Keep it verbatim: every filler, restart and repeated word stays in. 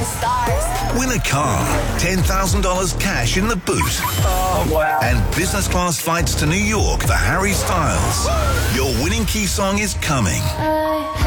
stars. Win a car, ten thousand dollars cash in the boot. Oh, wow. And business class flights to New York for Harry Styles. Your winning key song is coming. I